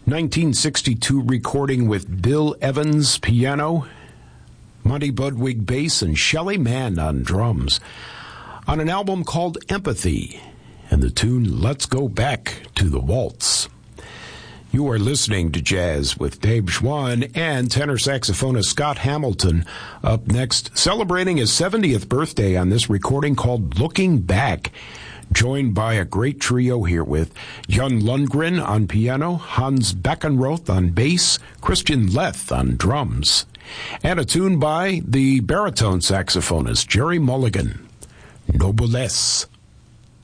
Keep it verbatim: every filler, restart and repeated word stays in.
nineteen sixty-two recording with Bill Evans piano, Monty Budwig bass, and Shelly Manne on drums, on an album called Empathy, and the tune Let's Go Back to the Waltz. You are listening to Jazz with Dave Schwann and tenor saxophonist Scott Hamilton. Up next, celebrating his seventieth birthday on this recording called Looking Back, joined by a great trio here with Jan Lundgren on piano, Hans Beckenroth on bass, Christian Leth on drums, and a tune by the baritone saxophonist Jerry Mulligan, Noblesse.